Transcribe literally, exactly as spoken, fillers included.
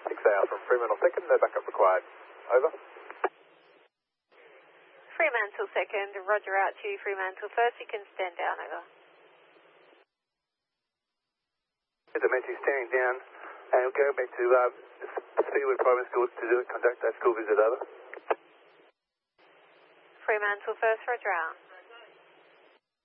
six A R from Fremantle second, no backup required. Over. Fremantle second, roger out to Fremantle first, you can stand down, over. Dimension standing down and go back to uh, Speedwood Primary School to do, conduct that school visit, over. Fremantle first, roger out.